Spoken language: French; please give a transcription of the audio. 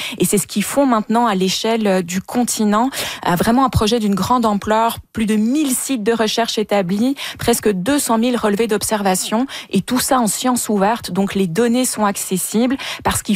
Et c'est ce qu'ils font maintenant à l'échelle du continent. Vraiment un projet d'une grande ampleur, plus de 1000 sites de recherche établis, presque 200 000 relevés d'observation, et tout ça en sciences ouvertes. Donc les données sont accessibles parce qu'ils